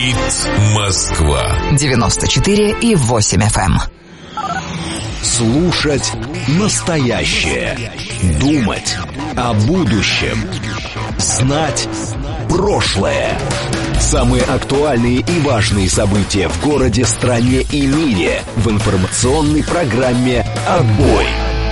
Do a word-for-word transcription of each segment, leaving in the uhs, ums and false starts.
Говорит Москва. девяносто четыре и восемь эф эм. Слушать настоящее. Думать о будущем. Знать прошлое. Самые актуальные и важные события в городе, стране и мире в информационной программе «Отбой».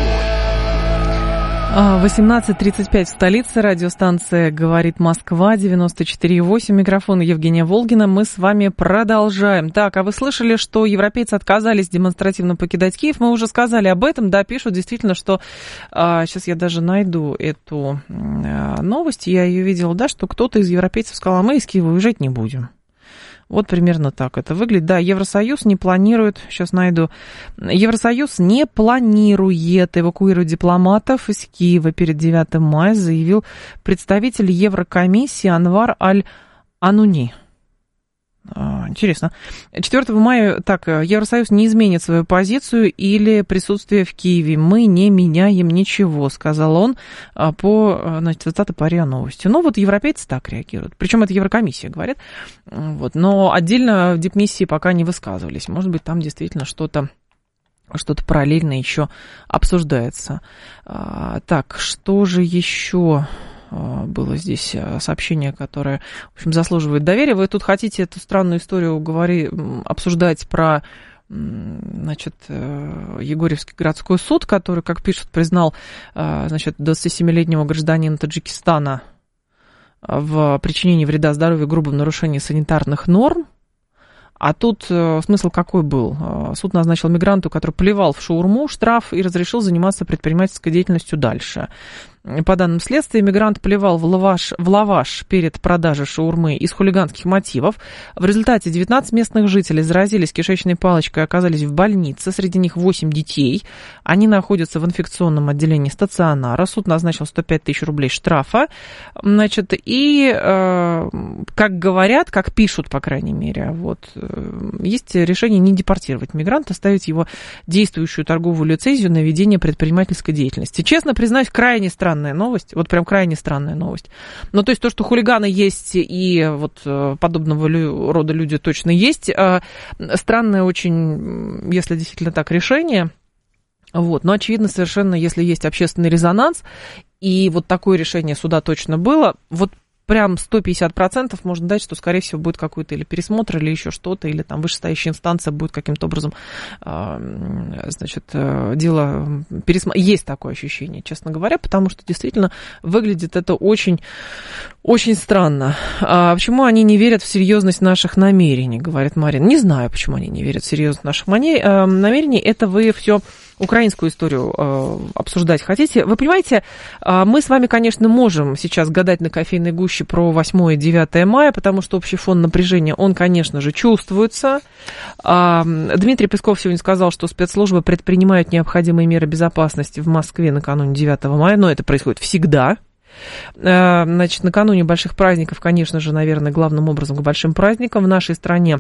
восемнадцать тридцать пять в столице. Радиостанция «Говорит Москва», девяносто четыре и восемь. Микрофон Евгения Волгина. Мы с вами продолжаем. Так, а вы слышали, что европейцы отказались демонстративно покидать Киев? Мы уже сказали об этом. Да, пишут действительно, что... А, сейчас я даже найду эту а, новость. Я ее видела, да, что кто-то из европейцев сказал, а мы из Киева уезжать не будем. Вот примерно так это выглядит. Да, Евросоюз не планирует, сейчас найду, Евросоюз не планирует эвакуировать дипломатов из Киева перед девятым мая, заявил представитель Еврокомиссии Анвар Аль-Ануни. Интересно. четвёртого мая, так, Евросоюз не изменит свою позицию или присутствие в Киеве. Мы не меняем ничего, сказал он по, значит, цитата по РИА Новости. Ну, вот европейцы так реагируют. Причем это Еврокомиссия говорит. Вот. Но отдельно в дипмиссии пока не высказывались. Может быть, там действительно что-то что-то параллельно еще обсуждается. Так, что же еще... было здесь сообщение, которое, в общем, заслуживает доверия. Вы тут хотите эту странную историю говори, обсуждать про, значит, Егорьевский городской суд, который, как пишут, признал, значит, двадцатисемилетнего гражданина Таджикистана в причинении вреда здоровью грубом нарушении санитарных норм. А тут смысл какой был? Суд назначил мигранту, который плевал в шаурму, штраф и разрешил заниматься предпринимательской деятельностью дальше. По данным следствия, мигрант плевал в лаваш, в лаваш перед продажей шаурмы из хулиганских мотивов. В результате девятнадцать местных жителей заразились кишечной палочкой и оказались в больнице. Среди них восемь детей. Они находятся в инфекционном отделении стационара. Суд назначил сто пять тысяч рублей штрафа. Значит, и, э, как говорят, как пишут, по крайней мере, вот, э, есть решение не депортировать мигранта, оставить его действующую торговую лицензию на ведение предпринимательской деятельности. Честно признаюсь, крайне странно. Новость, вот прям крайне странная новость. Ну, то есть то, что хулиганы есть и вот подобного рода люди точно есть, странное очень, если действительно так, решение. Вот. Но очевидно совершенно, если есть общественный резонанс, и вот такое решение суда точно было, вот прям сто пятьдесят процентов можно дать, что, скорее всего, будет какой-то или пересмотр, или еще что-то, или там вышестоящая инстанция будет каким-то образом, значит, дело пересмотреть. Есть такое ощущение, честно говоря, потому что действительно выглядит это очень, очень странно. А почему они не верят в серьезность наших намерений, говорит Марина. Не знаю, почему они не верят в серьезность наших намерений. Это вы все... украинскую историю э, обсуждать хотите. Вы понимаете, э, мы с вами, конечно, можем сейчас гадать на кофейной гуще про восьмое и девятое мая, потому что общий фон напряжения, он, конечно же, чувствуется. Э, Дмитрий Песков сегодня сказал, что спецслужбы предпринимают необходимые меры безопасности в Москве накануне девятого мая, но это происходит всегда. Э, значит, накануне больших праздников, конечно же, наверное, главным образом к большим праздникам в нашей стране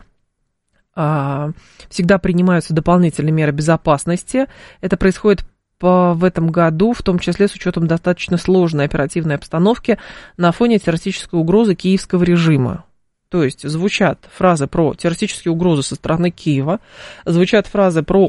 всегда принимаются дополнительные меры безопасности. Это происходит по, в этом году, в том числе с учетом достаточно сложной оперативной обстановки на фоне террористической угрозы киевского режима. То есть звучат фразы про террористические угрозы со стороны Киева, звучат фразы про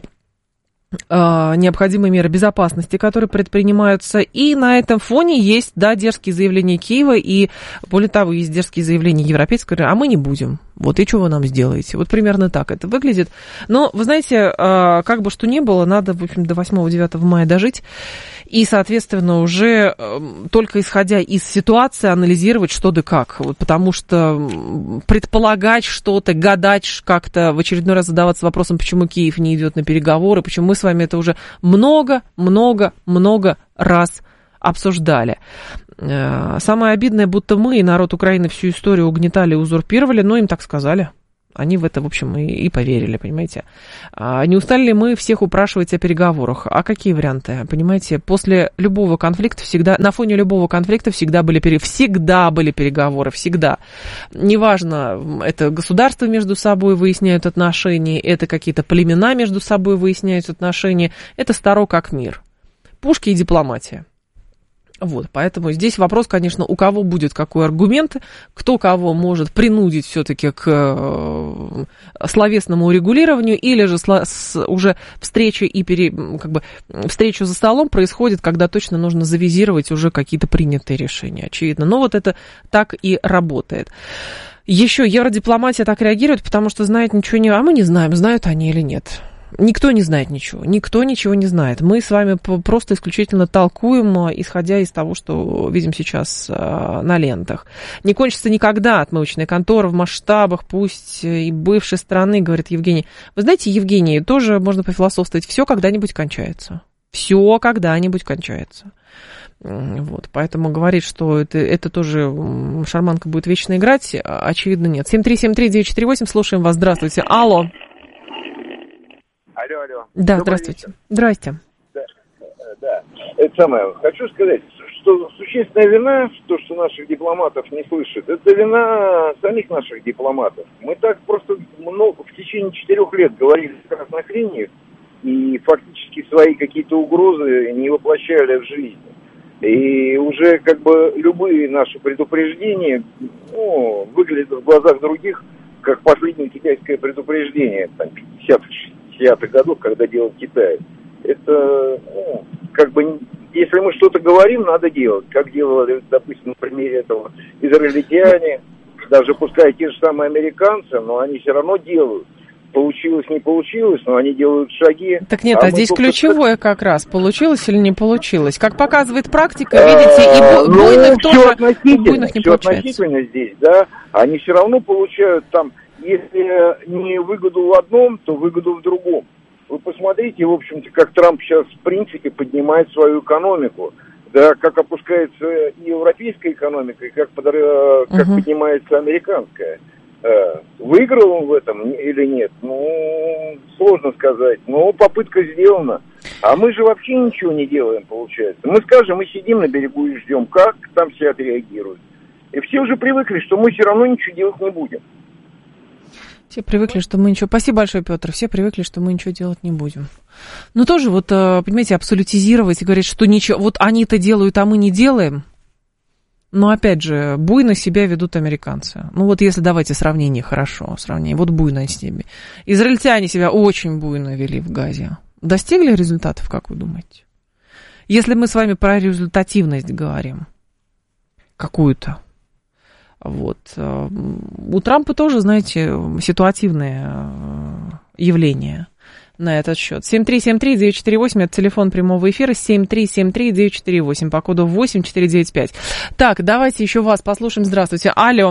необходимые меры безопасности, которые предпринимаются, и на этом фоне есть, да, дерзкие заявления Киева, и более того, есть дерзкие заявления европейского, а мы не будем, вот, и что вы нам сделаете? Вот примерно так это выглядит. Но, вы знаете, как бы что ни было, надо, в общем, до восьмого-девятого мая дожить, и, соответственно, уже только исходя из ситуации анализировать что да как, вот, потому что предполагать что-то, гадать как-то, в очередной раз задаваться вопросом, почему Киев не идет на переговоры, почему мы с вами это уже много-много-много раз обсуждали. Самое обидное, будто мы и народ Украины всю историю угнетали и узурпировали, но им так сказали. Они в это, в общем, и, и поверили, понимаете. А не устали ли мы всех упрашивать о переговорах? А какие варианты? Понимаете, после любого конфликта всегда, на фоне любого конфликта всегда были, всегда были переговоры, всегда. Неважно, это государства между собой выясняют отношения, это какие-то племена между собой выясняют отношения, это старо как мир. Пушки и дипломатия. Вот, поэтому здесь вопрос, конечно, у кого будет какой аргумент, кто кого может принудить все-таки к э, словесному урегулированию, или же сло, с, уже встреча и пере, как бы, встреча за столом происходит, когда точно нужно завизировать уже какие-то принятые решения, очевидно. Но вот это так и работает. Еще евродипломатия так реагирует, потому что знает ничего не... А мы не знаем, знают они или нет. Никто не знает ничего, никто ничего не знает. Мы с вами просто исключительно толкуем, исходя из того, что видим сейчас на лентах. Не кончится никогда отмывочная контора в масштабах, пусть и бывшей страны, говорит Евгений. Вы знаете, Евгений, тоже можно пофилософствовать, все когда-нибудь кончается. Все когда-нибудь кончается. Вот, поэтому говорить, что это, это тоже шарманка будет вечно играть, очевидно, нет. семь три семь три девять четыре восемь, слушаем вас, здравствуйте. Алло. Алло, алло. Да, Добрый здравствуйте. Вечер. Здрасте. Да, да. Это самое. Хочу сказать, что существенная вина, то, что наших дипломатов не слышат, это вина самих наших дипломатов. Мы так просто много, в течение четырех лет говорили о красных линиях и фактически свои какие-то угрозы не воплощали в жизнь. И уже как бы любые наши предупреждения, ну, выглядят в глазах других как последнее китайское предупреждение, там, пятидесятых, шестидесятых годов, когда делал Китай. Это, ну, как бы, если мы что-то говорим, надо делать. Как делали, допустим, на примере этого израильтяне, даже пускай те же самые американцы, но они все равно делают. Получилось, не получилось, но они делают шаги. Так нет, а, а здесь ключевое как раз, получилось или не получилось. Как показывает практика, видите, и буйных тоже, у буйных не получается. Относительно здесь, да, они все равно получают там, если не выгоду в одном, то выгоду в другом. Вы посмотрите, в общем-то, как Трамп сейчас, в принципе, поднимает свою экономику, да, как опускается и европейская экономика, и как, под, uh-huh. как поднимается американская. Выиграл он в этом или нет, ну, сложно сказать, но попытка сделана. А мы же вообще ничего не делаем, получается. Мы скажем, мы сидим на берегу и ждем, как там все отреагируют. И все уже привыкли, что мы все равно ничего делать не будем. Все привыкли, что мы ничего... Спасибо большое, Петр. Все привыкли, что мы ничего делать не будем. Но тоже вот, понимаете, абсолютизировать и говорить, что ничего... Вот они-то делают, а мы не делаем... Но, опять же, буйно себя ведут американцы. Ну, вот если давайте сравнение, хорошо, сравнение. Вот буйно с ними. Израильтяне себя очень буйно вели в Газе. Достигли результатов, как вы думаете? Если мы с вами про результативность говорим, какую-то, вот. У Трампа тоже, знаете, ситуативные явления на этот счет. семь три семь три девять четыре восемь, это телефон прямого эфира, семь три семь три девять четыре восемь, по коду восемь четыре девять пять. Так, давайте еще вас послушаем. Здравствуйте. Алло.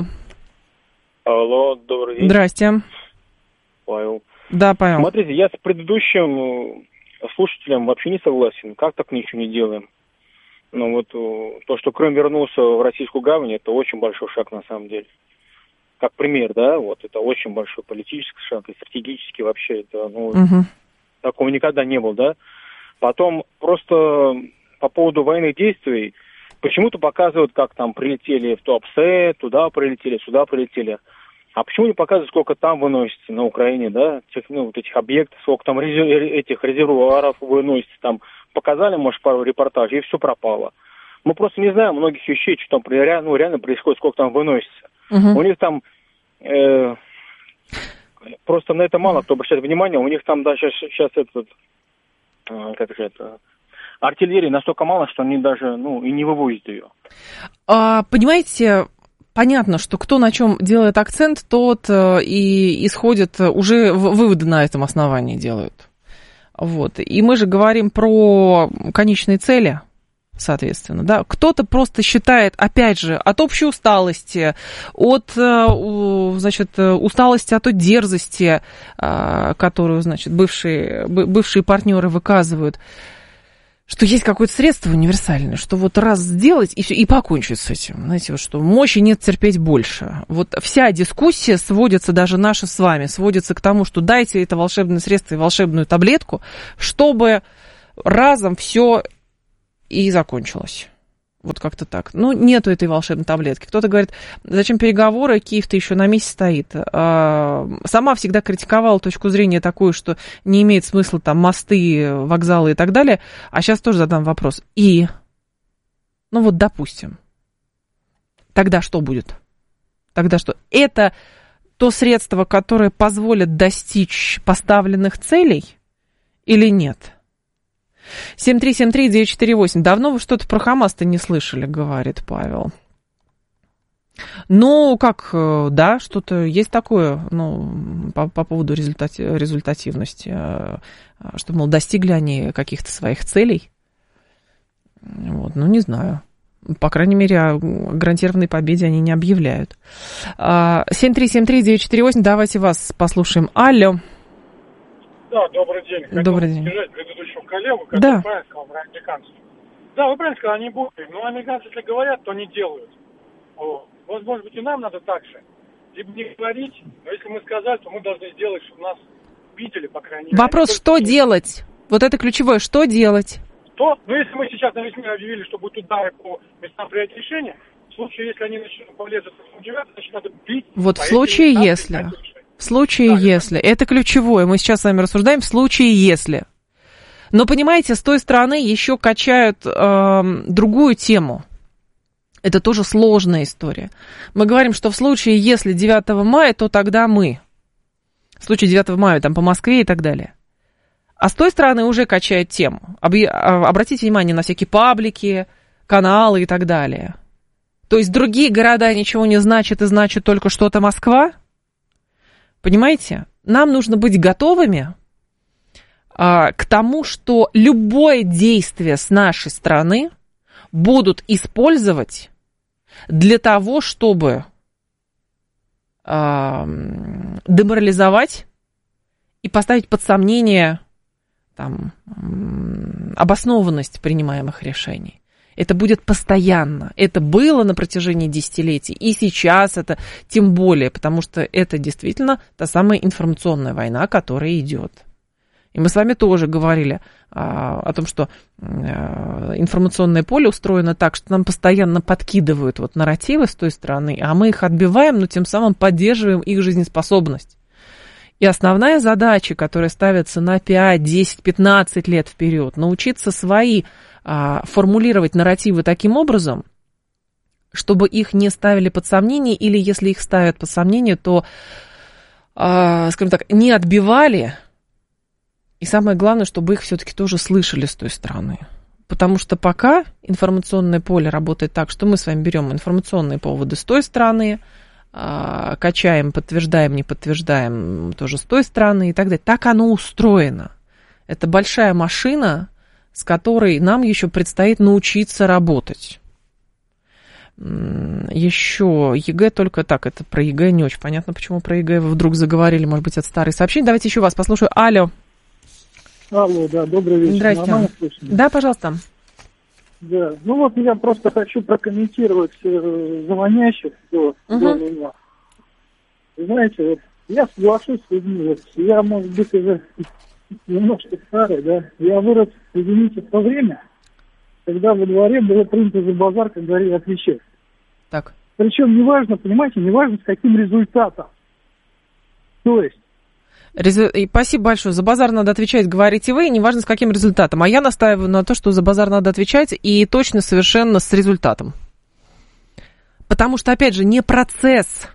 Алло, добрый день. Здрасте. Павел. Да, Павел. Смотрите, я с предыдущим слушателем вообще не согласен. Как так ничего не делаем? Ну вот то, что Крым вернулся в российскую гавань, это очень большой шаг на самом деле. Как пример, да, вот это очень большой политический шаг, и стратегически вообще это, ну, угу. такого никогда не было, да. Потом просто по поводу военных действий почему-то показывают, как там прилетели в Туапсе, туда прилетели, сюда прилетели. А почему не показывают, сколько там выносится на Украине, да, тех, ну, вот этих объектов, сколько там резерв, этих резервуаров выносится, там показали, может, пару репортажей, и все пропало. Мы просто не знаем многих вещей, что там ну, реально происходит, сколько там выносится. Uh-huh. У них там э, просто на это мало кто обращает внимание. У них там даже сейчас, сейчас этот, э, как сказать, э, артиллерии настолько мало, что они даже ну, и не вывозят ее. А, понимаете, понятно, что кто на чем делает акцент, тот э, и исходит, уже выводы на этом основании делают. Вот. И мы же говорим про конечные цели. Соответственно, да, кто-то просто считает, опять же, от общей усталости, от, значит, усталости от той дерзости, которую, значит, бывшие, бывшие партнеры выказывают, что есть какое-то средство универсальное, что вот раз сделать и все, и покончить с этим. Знаете, вот что мочи нет терпеть больше. Вот вся дискуссия сводится, даже наша с вами, сводится к тому, что дайте это волшебное средство и волшебную таблетку, чтобы разом все и закончилось. Вот как-то так. Ну, нету этой волшебной таблетки. Кто-то говорит, зачем переговоры, Киев-то еще на месте стоит. Сама всегда критиковала точку зрения такую, что не имеет смысла там мосты, вокзалы и так далее. А сейчас тоже задам вопрос. И? Ну вот, допустим. Тогда что будет? Тогда что? Это то средство, которое позволит достичь поставленных целей или нет? семь три семь три девять четыре восемь. Давно вы что-то про Хамас-то не слышали, говорит Павел. Ну, как, да, что-то есть такое, ну, по, по поводу результати, результативности, что, мол, достигли они каких-то своих целей. Вот, ну, не знаю. По крайней мере, о гарантированной победе они не объявляют. семь три семь три девять четыре восемь, давайте вас послушаем. Алло. Да, добрый день. Хотел добрый день. Сказать предыдущему коллегу, который да. правильно сказал про американцев. Да, вы правильно сказали, они будут. Но американцы, если говорят, то не делают. Вот. Может быть, и нам надо так же. Либо не говорить, но если мы сказали, то мы должны сделать, чтобы нас видели, по крайней мере. Вопрос, что не... делать? Вот это ключевое, что делать? Что? Ну, если мы сейчас на весь мир объявили, что будут удары по местам принятия решения, в случае, если они начнут полезут в девятый, значит, надо бить. Вот в случае, если... В случае, да, если... Это. это ключевое. Мы сейчас с вами рассуждаем в случае, если... Но, понимаете, с той стороны еще качают э, другую тему. Это тоже сложная история. Мы говорим, что в случае, если девятого мая, то тогда мы. В случае девятого мая, там, по Москве и так далее. А с той стороны уже качают тему. Обратите внимание на всякие паблики, каналы и так далее. То есть другие города ничего не значат, и значит только что-то Москва. Понимаете? Нам нужно быть готовыми а, к тому, что любое действие с нашей стороны будут использовать для того, чтобы а, деморализовать и поставить под сомнение там, обоснованность принимаемых решений. Это будет постоянно. Это было на протяжении десятилетий. И сейчас это тем более, потому что это действительно та самая информационная война, которая идет. И мы с вами тоже говорили а, о том, что а, информационное поле устроено так, что нам постоянно подкидывают вот нарративы с той стороны, а мы их отбиваем, но тем самым поддерживаем их жизнеспособность. И основная задача, которая ставится на пять, десять, пятнадцать лет вперед, научиться свои а, формулировать нарративы таким образом, чтобы их не ставили под сомнение, или если их ставят под сомнение, то, а, скажем так, не отбивали. И самое главное, чтобы их все-таки тоже слышали с той стороны. Потому что пока информационное поле работает так, что мы с вами берем информационные поводы с той стороны, качаем, подтверждаем, не подтверждаем тоже с той стороны и так далее. Так оно устроено. Это большая машина, с которой нам еще предстоит научиться работать. Еще ЕГЭ только так, это про ЕГЭ не очень понятно, почему про ЕГЭ вы вдруг заговорили, может быть, от старых сообщений. Давайте еще вас послушаю. Алло. Алло, да, добрый вечер. Здрасте. Да, пожалуйста. Да, ну вот я просто хочу прокомментировать э, звонящих до, uh-huh. до меня. Знаете, вот я соглашусь с людьми, вот, я, может быть, уже немножко старый, да, я вырос, извините, в то время, когда во дворе было принято за базар, как говорили, отвечать. Так. Причем неважно, понимаете, неважно, с каким результатом. То есть, И спасибо большое. За базар надо отвечать, говорите вы, неважно с каким результатом. А я настаиваю на то, что за базар надо отвечать и точно совершенно с результатом. Потому что, опять же, не процесс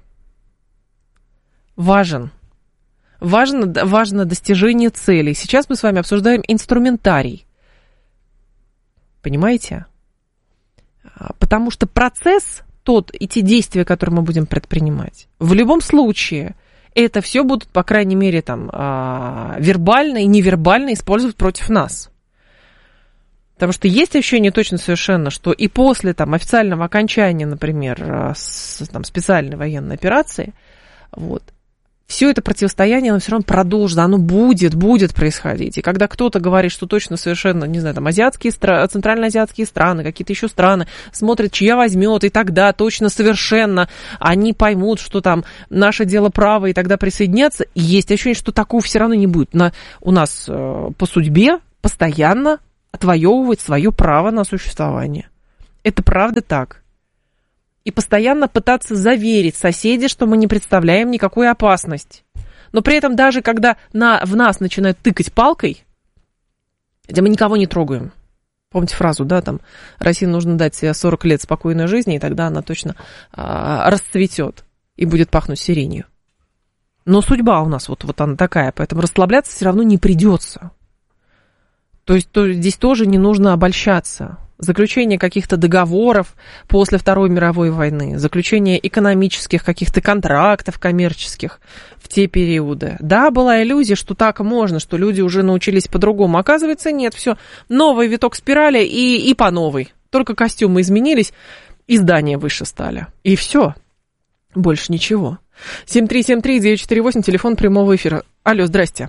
важен. Важно, важно достижение целей. Сейчас мы с вами обсуждаем инструментарий. Понимаете? Потому что процесс, тот и те действия, которые мы будем предпринимать, в любом случае... Это все будут, по крайней мере, там, вербально и невербально использовать против нас. Потому что есть ощущение точно совершенно, что и после там, официального окончания, например, с, там, специальной военной операции, вот, все это противостояние, оно все равно продолжится, оно будет, будет происходить. И когда кто-то говорит, что точно совершенно, не знаю, там, азиатские страны, центральноазиатские страны, какие-то еще страны, смотрят, чья возьмет, и тогда точно совершенно они поймут, что там наше дело право, и тогда присоединятся. И есть ощущение, что такого все равно не будет. На, у нас э, по судьбе постоянно отвоевывать свое право на существование. Это правда так. И постоянно пытаться заверить соседей, что мы не представляем никакой опасности. Но при этом даже когда на, в нас начинают тыкать палкой, хотя мы никого не трогаем. Помните фразу, да, там, России нужно дать сорок лет спокойной жизни, и тогда она точно а, расцветет и будет пахнуть сиренью. Но судьба у нас вот, вот она такая, поэтому расслабляться все равно не придется. То есть то, здесь тоже не нужно обольщаться. Заключение каких-то договоров после Второй мировой войны, заключение экономических каких-то контрактов коммерческих в те периоды. Да, была иллюзия, что так можно, что люди уже научились по-другому. Оказывается, нет, все, новый виток спирали и, и по новой. Только костюмы изменились, и здания выше стали. И все, больше ничего. семь три семь три девять четыре восемь, телефон прямого эфира. Алло, здрасте.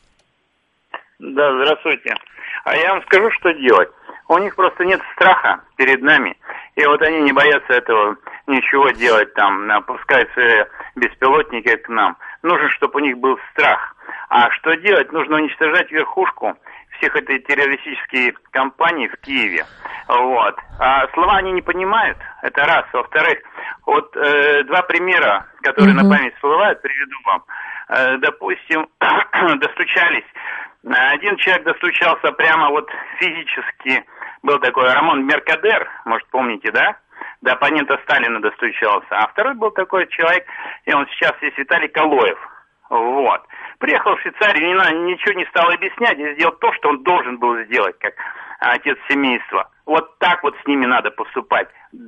Да, здравствуйте. А я вам скажу, что делать. У них просто нет страха перед нами. И вот они не боятся этого ничего делать, там, пускай свои беспилотники к нам. Нужно, чтобы у них был страх. А что делать? Нужно уничтожать верхушку всех этой террористических компаний в Киеве. Вот. А слова они не понимают, это раз. Во-вторых, вот э, два примера, которые uh-huh. на память всплывают, приведу вам. Э, допустим, достучались. Один человек достучался прямо вот физически, был такой Рамон Меркадер, может, помните, да? До оппонента Сталина достучался. А второй был такой человек, и он сейчас есть Виталий Калоев. Вот. Приехал в Швейцарию, не, ничего не стал объяснять, и сделал то, что он должен был сделать, как отец семейства. Вот так вот с ними надо поступать.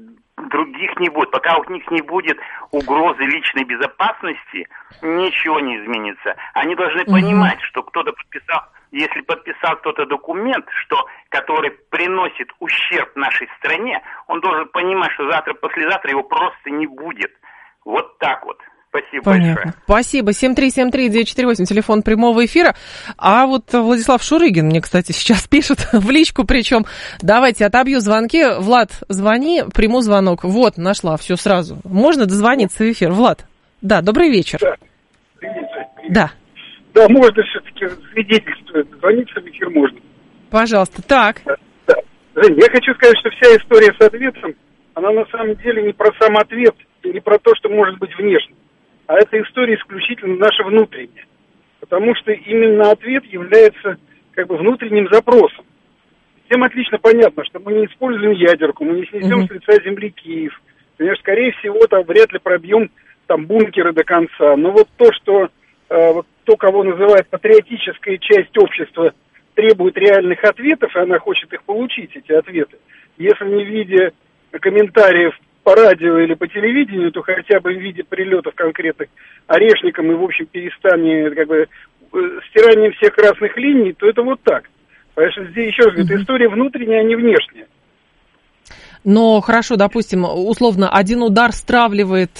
Других не будет. Пока у них не будет угрозы личной безопасности, ничего не изменится. Они должны mm-hmm. понимать, что кто-то подписал, если подписал кто-то документ, что, который приносит ущерб нашей стране, он должен понимать, что завтра, послезавтра его просто не будет. Вот так вот. Спасибо Понятно. большое. Спасибо. семь три семь три девять четыре восемь, телефон прямого эфира. А вот Владислав Шурыгин мне, кстати, сейчас пишет в личку, причем давайте отобью звонки. Влад, звони, приму звонок. Вот, нашла, все сразу. Можно дозвониться в эфир. Влад, да, добрый вечер. Да, привет, привет. Да. Да, можно все-таки свидетельствовать. Звониться в эфир можно. Пожалуйста, так. Да, да. Жень, я хочу сказать, что вся история с ответом, она на самом деле не про сам ответ, и не про то, что может быть внешне. А эта история исключительно наша внутренняя. Потому что именно ответ является как бы внутренним запросом. Всем отлично понятно, что мы не используем ядерку, мы не снесем mm-hmm. с лица земли Киев. Конечно, скорее всего, там вряд ли пробьем там бункеры до конца. Но вот то, что э, вот то, кого называют патриотическая часть общества, требует реальных ответов, и она хочет их получить, эти ответы, если не в виде комментариев по радио или по телевидению, то хотя бы в виде прилетов конкретных орешником и, в общем, перестанием, как бы, стиранием всех красных линий, то это вот так. Потому что здесь, еще раз говорю, это история внутренняя, а не внешняя. Но хорошо, допустим, условно, один удар стравливает,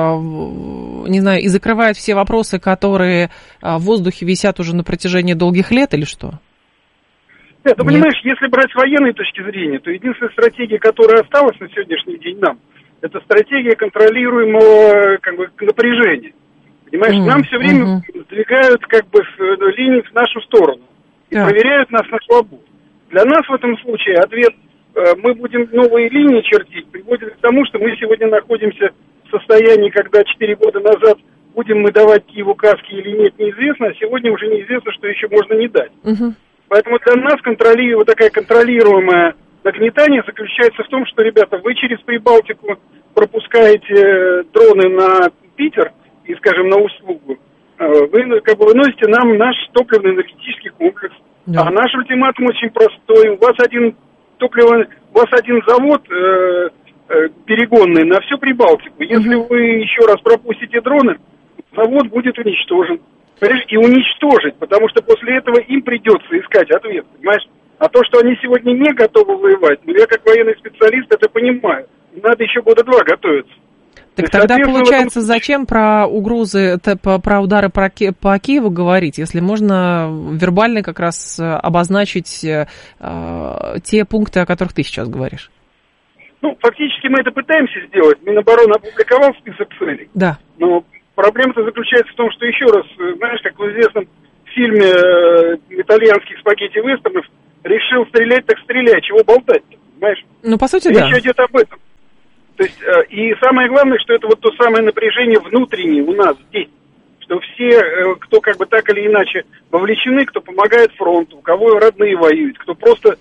не знаю, и закрывает все вопросы, которые в воздухе висят уже на протяжении долгих лет, или что? Нет, ты понимаешь, если брать с военной точки зрения, то единственная стратегия, которая осталась на сегодняшний день нам, это стратегия контролируемого как бы напряжения. Понимаешь, mm-hmm. нам все время mm-hmm. сдвигают как бы линии в нашу сторону и yeah. проверяют нас на свободу. Для нас в этом случае ответ мы будем новые линии чертить, приводит к тому, что мы сегодня находимся в состоянии, когда четыре года назад будем мы давать Киеву каски или нет, неизвестно, а сегодня уже неизвестно, что еще можно не дать. Mm-hmm. Поэтому для нас контроли... вот такая контролируемое нагнетание заключается в том, что, ребята, вы через Прибалтику пропускаете дроны на Питер и, скажем, на услугу, вы как бы выносите нам наш топливно-энергетический комплекс. Да. А наш ультиматум очень простой. У вас один топливо, у вас один завод э, э, перегонный на всю Прибалтику. Если угу. вы еще раз пропустите дроны, завод будет уничтожен. И уничтожить, потому что после этого им придется искать ответ, понимаешь? А то, что они сегодня не готовы воевать, ну, я как военный специалист это понимаю. Надо еще года два готовиться. Так то тогда получается, этом... зачем про угрозы, про удары по, Ки... по Киеву говорить, если можно вербально как раз обозначить э, те пункты, о которых ты сейчас говоришь? Ну, фактически мы это пытаемся сделать. Минобороны опубликовал список целей. Да. Но проблема-то заключается в том, что, еще раз, знаешь, как в известном фильме э, итальянских спагетти-вестернов, решил стрелять, так стреляй, чего болтать-то, понимаешь? Ну, по сути, Речь да. Речь идет об этом. То есть, э, и самое главное, что это вот то самое напряжение внутреннее у нас здесь, что все, э, кто как бы так или иначе вовлечены, кто помогает фронту, у кого родные воюют, кто просто в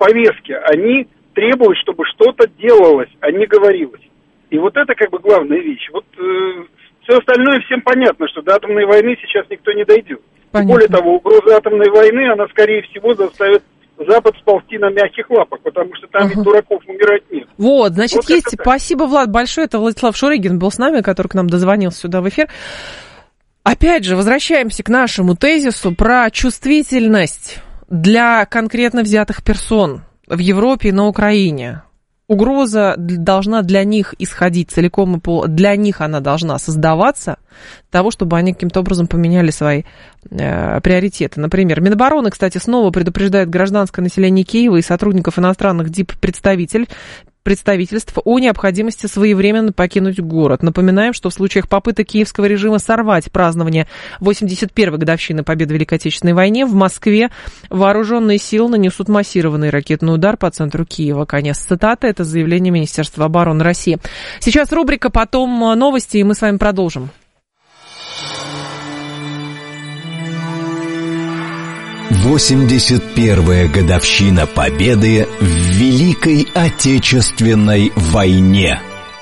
повестке. Они требуют, чтобы что-то делалось, а не говорилось. И вот это как бы главная вещь. Вот э, все остальное всем понятно, что до атомной войны сейчас никто не дойдет. Понятно. Более того, угроза атомной войны, она, скорее всего, заставит Запад сползти на мягких лапах, потому что там uh-huh. ведь дураков умирать нет. Вот, значит, вот есть... Спасибо, Влад, большое. Это Владислав Шурыгин был с нами, который к нам дозвонился сюда в эфир. Опять же, возвращаемся к нашему тезису про чувствительность для конкретно взятых персон в Европе и на Украине. Угроза должна для них исходить целиком и пол... Для них она должна создаваться, того, чтобы они каким-то образом поменяли свои э, приоритеты. Например, Минобороны, кстати, снова предупреждает гражданское население Киева и сотрудников иностранных диппредставитель, представительств о необходимости своевременно покинуть город. Напоминаем, что в случаях попыток киевского режима сорвать празднование восемьдесят первой годовщины победы в Великой Отечественной войне в Москве вооруженные силы нанесут массированный ракетный удар по центру Киева. Конец цитаты. Это заявление Министерства обороны России. Сейчас рубрика, потом новости, и мы с вами продолжим. восемьдесят первая годовщина Победы в Великой Отечественной войне.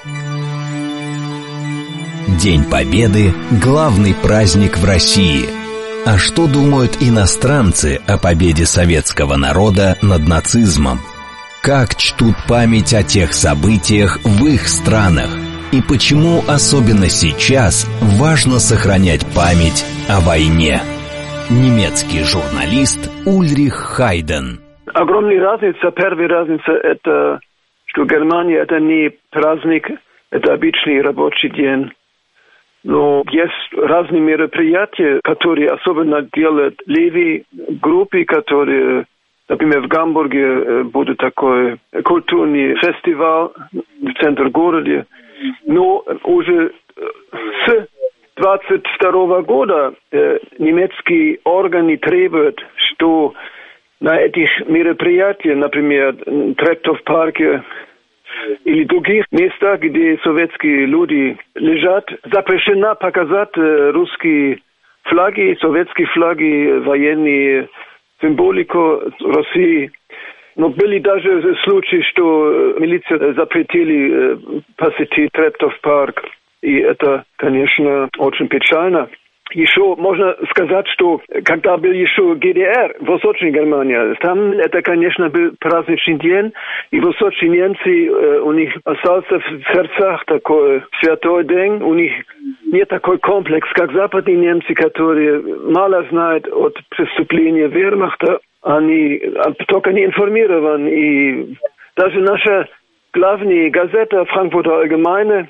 День Победы – главный праздник в России. А что думают иностранцы о победе советского народа над нацизмом? Как чтут память о тех событиях в их странах? И почему особенно сейчас важно сохранять память о войне? Немецкий журналист Ульрих Хайден. Огромная разница. Первая разница – это, что Германия – это не праздник, это обычный рабочий день. Но есть разные мероприятия, которые особенно делают левые группы, которые, например, в Гамбурге будет такой культурный фестиваль в центре города. Но уже с двадцать второго года э, немецкие органы требуют, что на этих мероприятиях, например, Трептов-парке или других местах, где советские люди лежат, запрещено показать э, русские флаги, советские флаги, военные символику России. Но были даже случаи, что милиция запретили э, посетить Трептов-парк. И это, конечно, очень печально. Еще можно сказать, что когда был еще ГДР, Восточная Германия, там это, конечно, был праздничный день, и восточные немцы, у них остался в сердцах такой святой день, у них нет такой комплекс, как западные немцы, которые мало знают от преступления вермахта, они только не информированы, и даже наша главная газета «Frankfurter Allgemeine»,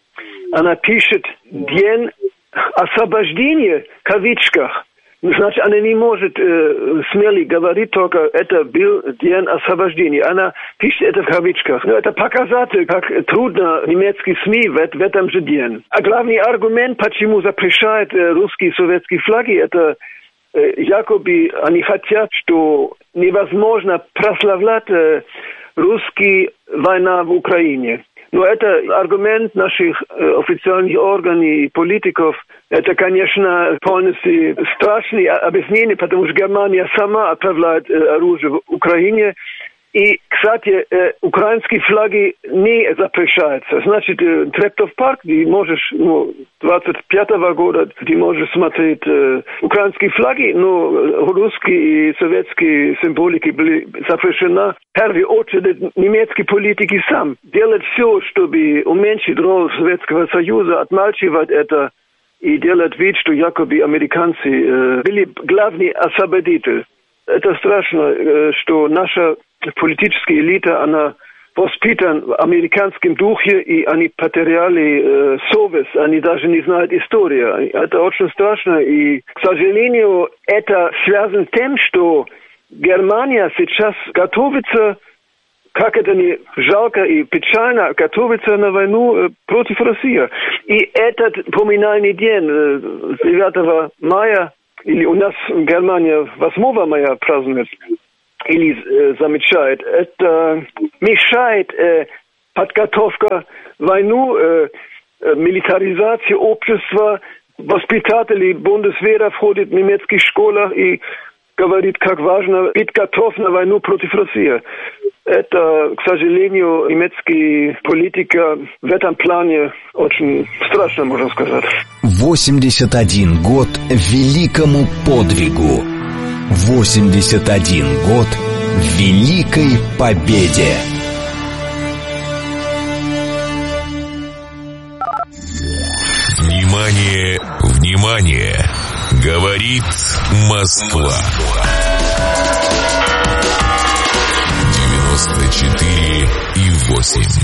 она пишет «День освобождения» в кавычках. Значит, она не может э, смело говорить только «это был день освобождения». Она пишет это в кавычках. Но это показатель, как трудно немецкие СМИ в, в этом же день. А главный аргумент, почему запрещают э, русские и советские флаги, это э, якобы они хотят, что невозможно прославлять э, русские война в Украине. Но это аргумент наших э, официальных органов и политиков. Это, конечно, полностью страшное объяснение, потому что Германия сама отправляет э, оружие в Украине. И, кстати, э, украинские флаги не запрещаются. Значит, э, Трептов-парк, ты можешь, ну, двадцать пятого года, ты можешь смотреть э, украинские флаги, но русские и советские символики были запрещены. В первую очередь, немецкие политики сам делают все, чтобы уменьшить роль Советского Союза, отмалчивать это и делать вид, что якобы американцы э, были главные освободители. Это страшно, э, что наша политическая элита, она воспитана в американском духе, и они потеряли э, совесть, они даже не знают историю. Это очень страшно, и, к сожалению, это связано с тем, что Германия сейчас готовится, как это не жалко и печально, готовится на войну э, против России. И этот поминальный день э, девятого мая, или у нас в Германии восьмого мая празднуют, или э, замечает, это мешает э, подготовка войну, э, э, милитаризация общества, воспитатели Бундесвера входят в немецких школах, и говорит, как важно быть готов на войну против России. Это, к сожалению, немецкая политика в этом плане очень страшно, можно сказать. восемьдесят один год великому подвигу. восемьдесят один год великой победе. Внимание, внимание! Говорит Москва. девяносто четыре и восемь.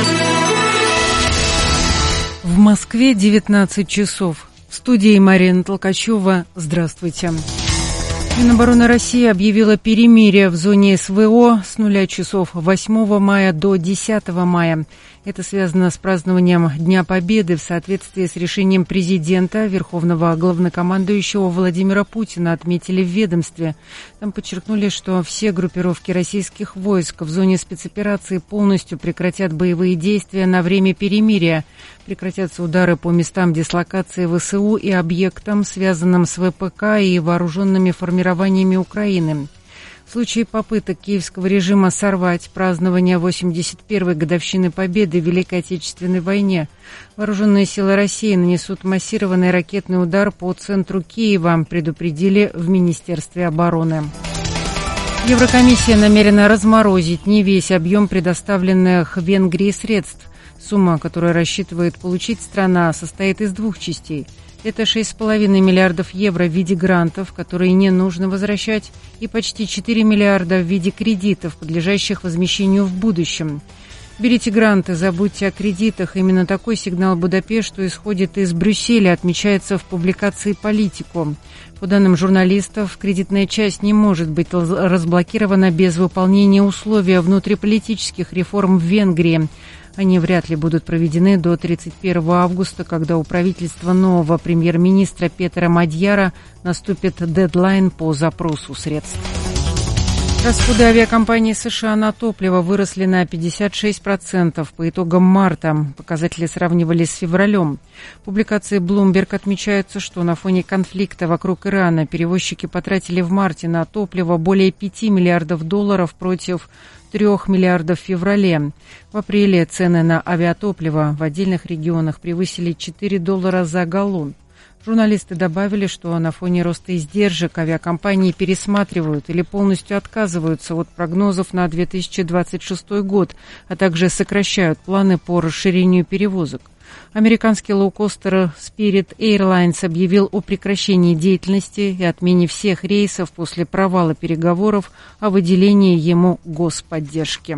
В Москве девятнадцать часов. В студии Марина Толкачева. Здравствуйте. Минобороны России объявила перемирие в зоне СВО с нуля часов восьмого мая до десятого мая. Это связано с празднованием Дня Победы в соответствии с решением президента, верховного главнокомандующего Владимира Путина, отметили в ведомстве. Там подчеркнули, что все группировки российских войск в зоне спецоперации полностью прекратят боевые действия на время перемирия. Прекратятся удары по местам дислокации ВСУ и объектам, связанным с ВПК и вооруженными формированиями Украины. В случае попыток киевского режима сорвать празднование восемьдесят первой годовщины Победы в Великой Отечественной войне, вооруженные силы России нанесут массированный ракетный удар по центру Киева, предупредили в Министерстве обороны. Еврокомиссия намерена разморозить не весь объем предоставленных Венгрии средств. Сумма, которую рассчитывает получить страна, состоит из двух частей. Это шесть с половиной миллиардов евро в виде грантов, которые не нужно возвращать, и почти четыре миллиарда в виде кредитов, подлежащих возмещению в будущем. Берите гранты, забудьте о кредитах. Именно такой сигнал Будапешту исходит из Брюсселя, отмечается в публикации «Политику». По данным журналистов, кредитная часть не может быть разблокирована без выполнения условий внутриполитических реформ в Венгрии. Они вряд ли будут проведены до тридцать первого августа, когда у правительства нового премьер-министра Петера Мадьяра наступит дедлайн по запросу средств. Расходы авиакомпании США на топливо выросли на пятьдесят шесть процентов по итогам марта. Показатели сравнивались с февралем. В публикации Bloomberg отмечается, что на фоне конфликта вокруг Ирана перевозчики потратили в марте на топливо более пяти миллиардов долларов против трех миллиардов в феврале. В апреле цены на авиатопливо в отдельных регионах превысили четыре доллара за галлон. Журналисты добавили, что на фоне роста издержек авиакомпании пересматривают или полностью отказываются от прогнозов на две тысячи двадцать шестой год, а также сокращают планы по расширению перевозок. Американский лоукостер Spirit Airlines объявил о прекращении деятельности и отмене всех рейсов после провала переговоров о выделении ему господдержки.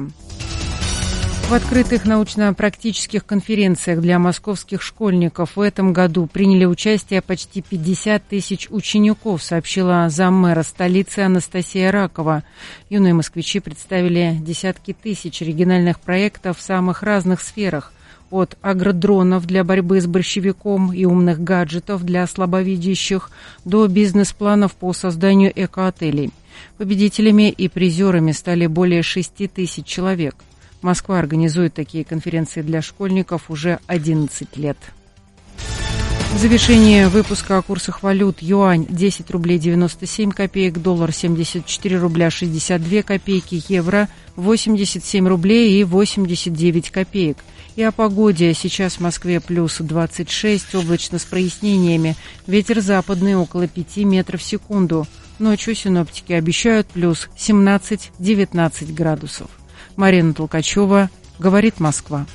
В открытых научно-практических конференциях для московских школьников в этом году приняли участие почти пятьдесят тысяч учеников, сообщила заммэра столицы Анастасия Ракова. Юные москвичи представили десятки тысяч оригинальных проектов в самых разных сферах. От агродронов для борьбы с борщевиком и умных гаджетов для слабовидящих до бизнес-планов по созданию эко-отелей. Победителями и призерами стали более шести тысяч человек. Москва организует такие конференции для школьников уже одиннадцать лет. В завершении выпуска о курсах валют: юань десять рублей девяносто семь копеек, доллар семьдесят четыре рубля шестьдесят две копейки, евро восемьдесят семь рублей и восемьдесят девять копеек. И о погоде. Сейчас в Москве плюс двадцать шесть, облачно с прояснениями. Ветер западный около пяти метров в секунду. Ночью синоптики обещают плюс семнадцать-девятнадцать градусов. Марина Толкачева, говорит Москва.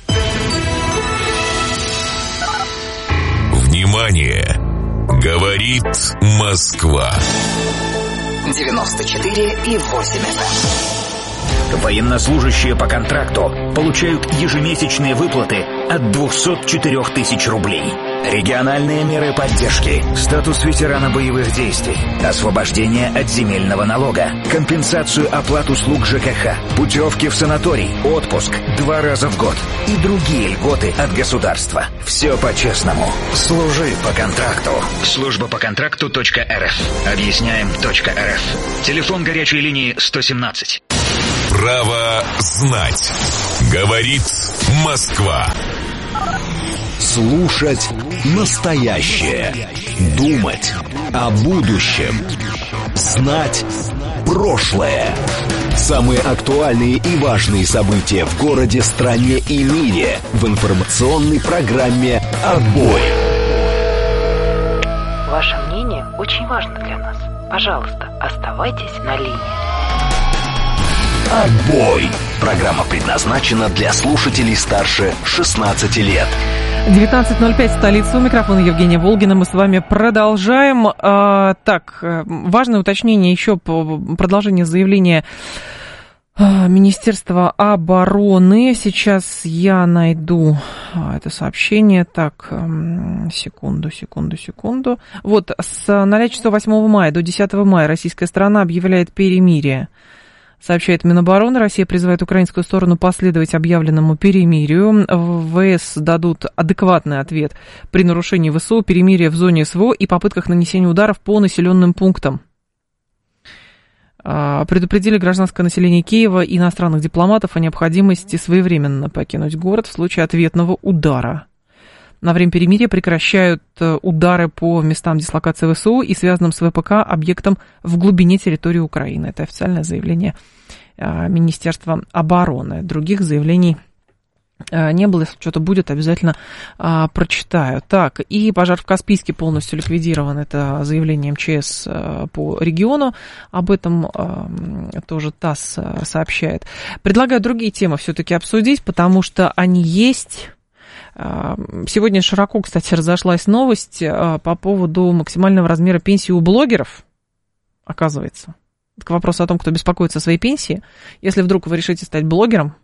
Внимание! Говорит Москва. девяносто четыре и восемь эф эм. Военнослужащие по контракту получают ежемесячные выплаты от двухсот четырёх тысяч рублей. Региональные меры поддержки, статус ветерана боевых действий, освобождение от земельного налога, компенсацию оплат услуг ЖКХ, путевки в санаторий, отпуск два раза в год и другие льготы от государства. Все по-честному. Служи по контракту. Служба по контракту точка эр эф. Объясняем точка эр эф. Телефон горячей линии сто семнадцать. Право знать. Говорит Москва. Слушать настоящее. Думать о будущем. Знать прошлое. Самые актуальные и важные события в городе, стране и мире в информационной программе «Отбой». Ваше мнение очень важно для нас. Пожалуйста, оставайтесь на линии. «Отбой». Программа предназначена для слушателей старше шестнадцати лет. девятнадцать ноль пять, столица, у микрофона Евгения Волгина. Мы с вами продолжаем. А, так, важное уточнение еще по продолжению заявления Министерства обороны. Сейчас я найду это сообщение. Так, секунду, секунду, секунду. Вот, с ноля часов восьмого мая до десятого мая российская сторона объявляет перемирие. Сообщает Минобороны, Россия призывает украинскую сторону последовать объявленному перемирию. В ВС дадут адекватный ответ при нарушении ВСУ, перемирия в зоне СВО и попытках нанесения ударов по населенным пунктам. Предупредили гражданское население Киева и иностранных дипломатов о необходимости своевременно покинуть город в случае ответного удара. На время перемирия прекращают удары по местам дислокации ВСУ и связанным с ВПК объектам в глубине территории Украины. Это официальное заявление Министерства обороны. Других заявлений не было. Если что-то будет, обязательно а, прочитаю. Так, и пожар в Каспийске полностью ликвидирован. Это заявление МЧС а, по региону. Об этом а, тоже ТАСС а, сообщает. Предлагаю другие темы все-таки обсудить, потому что они есть. Сегодня широко, кстати, разошлась новость по поводу максимального размера пенсии у блогеров, оказывается. Это вопрос о том, кто беспокоится о своей пенсии. Если вдруг вы решите стать блогером,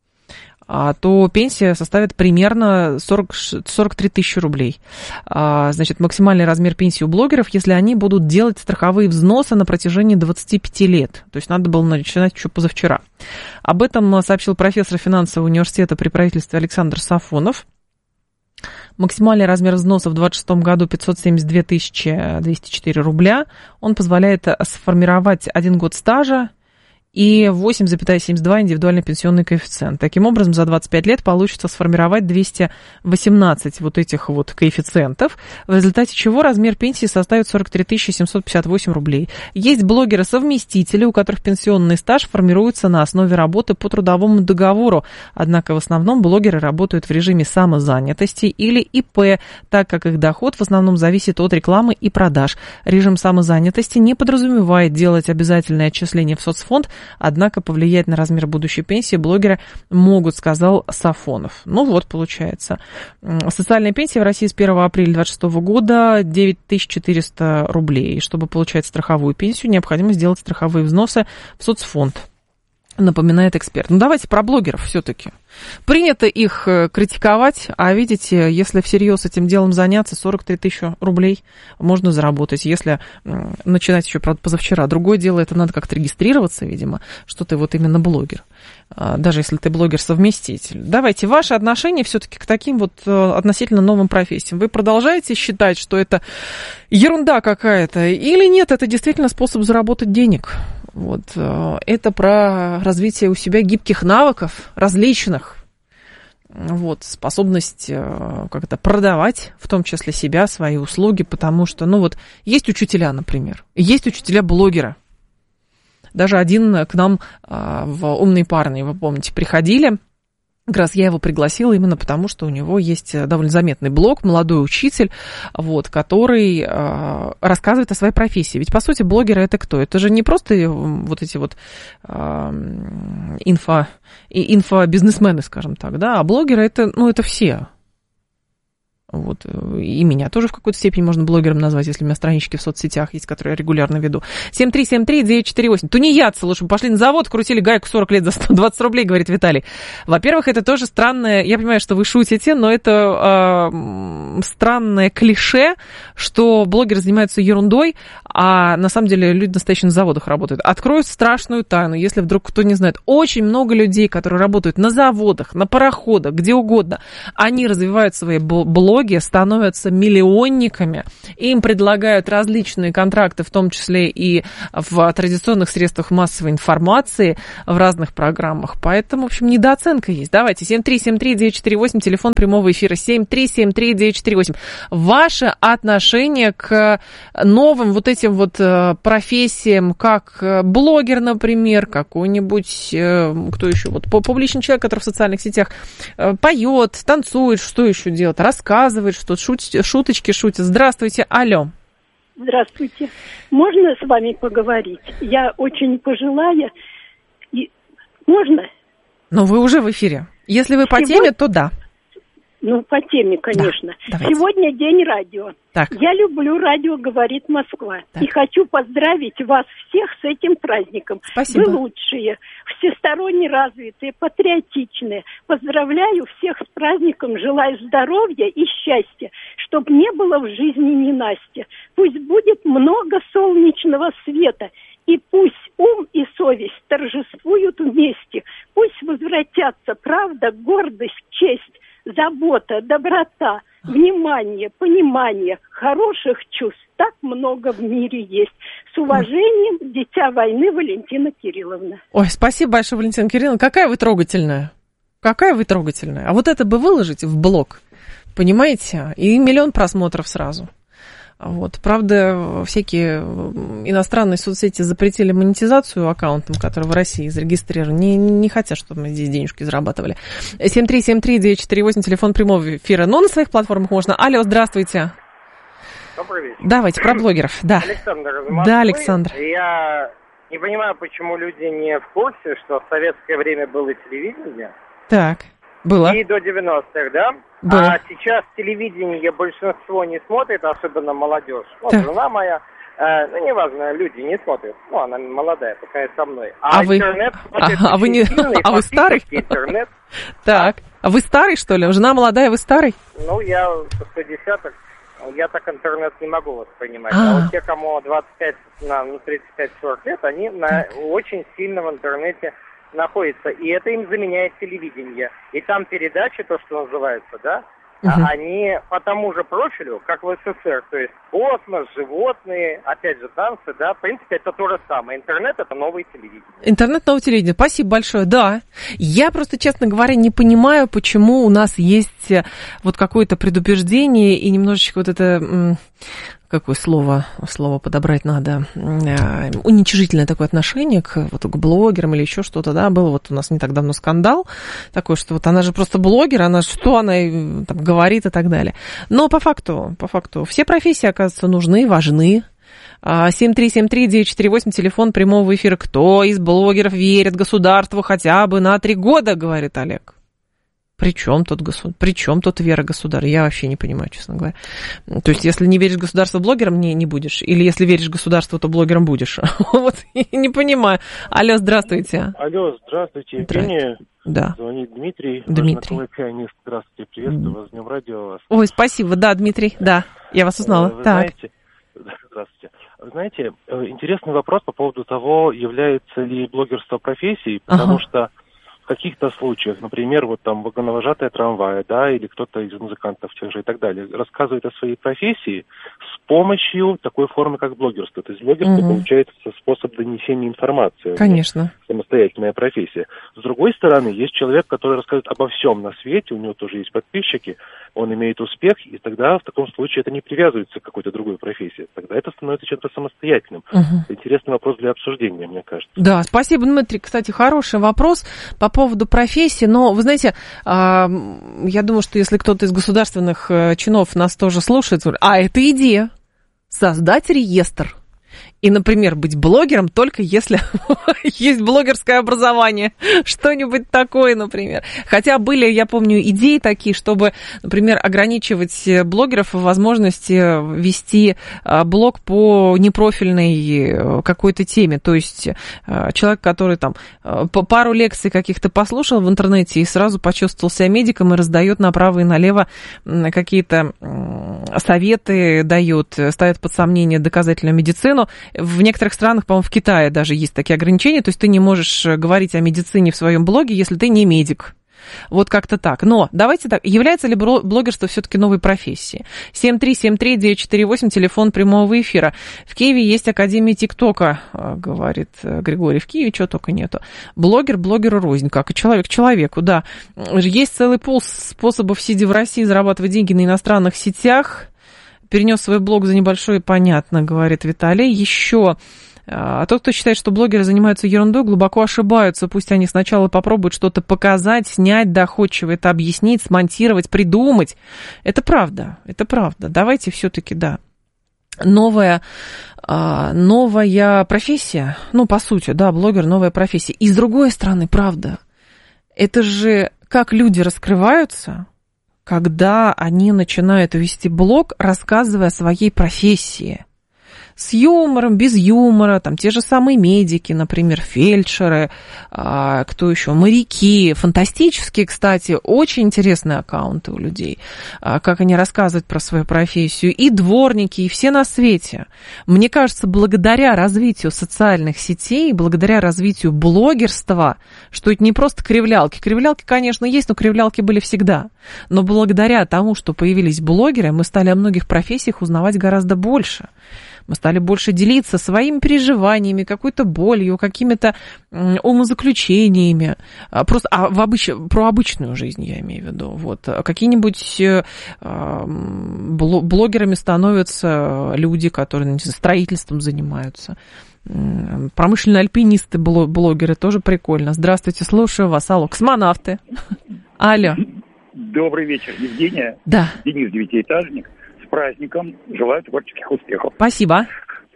то пенсия составит примерно сорок, сорок три тысячи рублей. Значит, максимальный размер пенсии у блогеров, если они будут делать страховые взносы на протяжении двадцати пяти лет. То есть надо было начинать еще позавчера. Об этом сообщил профессор финансового университета при правительстве Александр Сафонов. Максимальный размер взноса в двадцать шестом году пятьсот семьдесят две тысячи двести четыре рубля. Он позволяет сформировать один год стажа и восемь целых семьдесят два индивидуальный пенсионный коэффициент. Таким образом, за двадцать пять лет получится сформировать двести восемнадцать вот этих вот коэффициентов, в результате чего размер пенсии составит сорок три тысячи семьсот пятьдесят восемь рублей. Есть блогеры-совместители, у которых пенсионный стаж формируется на основе работы по трудовому договору. Однако в основном блогеры работают в режиме самозанятости или ИП, так как их доход в основном зависит от рекламы и продаж. Режим самозанятости не подразумевает делать обязательное отчисление в соцфонд, однако повлиять на размер будущей пенсии блогеры могут, сказал Сафонов. Ну вот, получается. Социальная пенсия в России с первого апреля две тысячи двадцать шестого года девять тысяч четыреста рублей. Чтобы получать страховую пенсию, необходимо сделать страховые взносы в соцфонд, напоминает эксперт. Ну, давайте про блогеров все-таки. Принято их критиковать, а видите, если всерьез этим делом заняться, сорок три тысячи рублей можно заработать, если начинать еще, правда, позавчера. Другое дело, это надо как-то регистрироваться, видимо, что ты вот именно блогер, даже если ты блогер-совместитель. Давайте ваши отношения все-таки к таким вот относительно новым профессиям. Вы продолжаете считать, что это ерунда какая-то, или нет, это действительно способ заработать денег? Вот, это про развитие у себя гибких навыков различных, вот, способность как-то продавать, в том числе себя, свои услуги, потому что, ну вот, есть учителя, например, есть учителя-блогера. Даже один к нам в «Умные парни», вы помните, приходили. Как раз я его пригласила именно потому, что у него есть довольно заметный блог, молодой учитель, вот, который э, рассказывает о своей профессии. Ведь, по сути, блогеры это кто? Это же не просто вот эти вот э, инфо, инфобизнесмены, скажем так, да, а блогеры это, ну, это все. Вот, и меня тоже в какой-то степени можно блогером назвать, если у меня странички в соцсетях есть, которые я регулярно веду. семь три семь три девять четыре восемь. Тунеядцы лучше бы пошли на завод, крутили гайку сорок лет за сто двадцать рублей, говорит Виталий. Во-первых, это тоже странное, я понимаю, что вы шутите, но это э, странное клише, что блогеры занимаются ерундой, а на самом деле люди настоящие на заводах работают. Открою страшную тайну, если вдруг кто не знает. Очень много людей, которые работают на заводах, на пароходах, где угодно, они развивают свои блоги, становятся миллионниками, им предлагают различные контракты, в том числе и в традиционных средствах массовой информации, в разных программах. Поэтому, в общем, недооценка есть. Давайте, семь три семь три девять четыре восемь, телефон прямого эфира, семь три семь три девять четыре восемь. Ваше отношение к новым вот этим этим вот профессиям, как блогер, например, какой-нибудь, кто еще, вот публичный человек, который в социальных сетях поет, танцует, что еще делает, рассказывает, что шутит, шуточки шутит. Здравствуйте, алло. Здравствуйте. Можно с вами поговорить? Я очень пожилая. И... Можно? Но вы уже в эфире. Если вы по Сегодня... теме, то да. Ну, по теме, конечно. Да, сегодня день радио. Так. Я люблю радио «Говорит Москва». Так. И хочу поздравить вас всех с этим праздником. Спасибо. Вы лучшие, всесторонне развитые, патриотичные. Поздравляю всех с праздником, желаю здоровья и счастья, чтобы не было в жизни ненастья. Пусть будет много солнечного света. И пусть ум и совесть торжествуют вместе. Пусть возвратятся правда, гордость, честь, забота, доброта, внимание, понимание, хороших чувств. Так много в мире есть. С уважением, дитя войны, Валентина Кирилловна. Ой, спасибо большое, Валентина Кирилловна. Какая вы трогательная. Какая вы трогательная. А вот это бы выложите в блог, понимаете? И миллион просмотров сразу. Вот. Правда, всякие иностранные соцсети запретили монетизацию аккаунтам, которые в России зарегистрированы. Не, не хотят, чтобы мы здесь денежки зарабатывали. семь три семь три девять четыре восемь, телефон прямого эфира. Но на своих платформах можно. Алло, здравствуйте. Добрый вечер. Давайте, про блогеров. Да, Александр из Москвы. Да, Александр. Я не понимаю, почему люди не в курсе, что в советское время было телевидение. Так, было. И до девяностых, да? Было. А сейчас телевидение большинство не смотрит, особенно молодежь. Вот так. Жена моя, э, ну, неважно, люди не смотрят. Ну, она молодая, такая со мной. А, а вы, интернет а, а вы не, сильный, а вы старый? Интернет. Так, а вы старый, что ли? Жена молодая, вы старый? Ну, я шестидесятых, я так интернет не могу воспринимать. А, а вот те, кому двадцать пять, ну, тридцать пять сорок лет, они на, очень сильно в интернете находится, и это им заменяет телевидение. И там передачи, то, что называется, да, uh-huh. они по тому же профилю, как в СССР, то есть космос, животные, опять же танцы, да, в принципе, это то же самое. Интернет — это новое телевидение. Интернет — новое телевидение. Спасибо большое. Да, я просто, честно говоря, не понимаю, почему у нас есть вот какое-то предубеждение и немножечко вот это... Какое слово, слово подобрать надо, уничижительное такое отношение к, вот, к блогерам или еще что-то, да, был вот у нас не так давно скандал такой, что вот она же просто блогер, она что она там говорит и так далее. Но по факту, по факту, все профессии, оказывается, нужны, важны. семь три семь три девять четыре восемь, телефон прямого эфира. Кто из блогеров верит государству хотя бы на три года, говорит Олег. При чем тут государство? При чем тут вера государя? Я вообще не понимаю, честно говоря. То есть, если не веришь государству, блогером не, не будешь. Или если веришь государству, то блогером будешь. Вот, не понимаю. Алло, здравствуйте. Алло, здравствуйте, Евгения. Да. Звонит Дмитрий. Дмитрий. Наш пианист. Здравствуйте, приветствую вас, с днем радио вас. Ой, спасибо. Да, Дмитрий, да. Я вас узнала. Вы так. Знаете, здравствуйте. Вы знаете, интересный вопрос по поводу того, является ли блогерство профессией, потому ага. что в каких-то случаях, например, вот там вагоновожатая трамвая, да, или кто-то из музыкантов тех же и так далее, рассказывает о своей профессии с помощью такой формы, как блогерство. То есть блогерство, угу. получается, способ донесения информации. Конечно. Самостоятельная профессия. С другой стороны, есть человек, который рассказывает обо всем на свете, у него тоже есть подписчики, он имеет успех, и тогда в таком случае это не привязывается к какой-то другой профессии. Тогда это становится чем-то самостоятельным. Угу. Интересный вопрос для обсуждения, мне кажется. Да, спасибо, Дмитрий. Кстати, хороший вопрос по поводу профессии, но, вы знаете, я думаю, что если кто-то из государственных чинов нас тоже слушает, а это идея, создать реестр. И, например, быть блогером только если есть блогерское образование. Что-нибудь такое, например. Хотя были, я помню, идеи такие, чтобы, например, ограничивать блогеров в возможности вести блог по непрофильной какой-то теме. То есть человек, который там пару лекций каких-то послушал в интернете и сразу почувствовал себя медиком и раздает направо и налево какие-то советы, дает, ставит под сомнение доказательную медицину. В некоторых странах, по-моему, в Китае даже есть такие ограничения, то есть ты не можешь говорить о медицине в своем блоге, если ты не медик. Вот как-то так. Но давайте так, является ли блогерство все-таки новой профессией? семь три семь три девять четыре восемь, телефон прямого эфира. В Киеве есть Академия ТикТока, говорит Григорий. В Киеве чего только нету. Блогер блогеру рознь, как и человек человеку, да. Есть целый пул способов, сидя в России, зарабатывать деньги на иностранных сетях. перенес свой блог за небольшой, понятно, говорит Виталий. Еще... А тот, кто считает, что блогеры занимаются ерундой, глубоко ошибаются. Пусть они сначала попробуют что-то показать, снять доходчиво, это объяснить, смонтировать, придумать. Это правда, это правда. Давайте все-таки, да. Новая, новая профессия, ну, по сути, да, блогер, новая профессия. И с другой стороны, правда, это же как люди раскрываются, когда они начинают вести блог, рассказывая о своей профессии. С юмором, без юмора, там те же самые медики, например, фельдшеры, а, кто еще, моряки, фантастические, кстати, очень интересные аккаунты у людей, а, как они рассказывают про свою профессию, и дворники, и все на свете. Мне кажется, благодаря развитию социальных сетей, благодаря развитию блогерства, что это не просто кривлялки, кривлялки, конечно, есть, но кривлялки были всегда, но благодаря тому, что появились блогеры, мы стали о многих профессиях узнавать гораздо больше. Мы стали больше делиться своими переживаниями, какой-то болью, какими-то умозаключениями. Просто а в обыч... про обычную жизнь я имею в виду. Вот. Какие-нибудь блогерами становятся люди, которые, не знаю, строительством занимаются. Промышленные альпинисты, блогеры, тоже прикольно. Здравствуйте, слушаю вас. Алло, космонавты. Алло. Добрый вечер, Евгения. Да. Денис, девятиэтажник. С праздником. Желаю творческих успехов. Спасибо.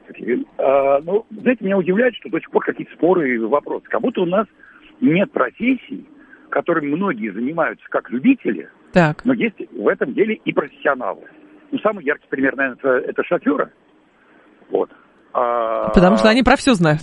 А, ну, знаете, меня удивляет, что до сих пор какие-то споры и вопросы. Как будто у нас нет профессий, которыми многие занимаются как любители, так. но есть в этом деле и профессионалы. Ну, самый яркий пример, наверное, это, это шоферы. Вот. А... Потому что они про все знают.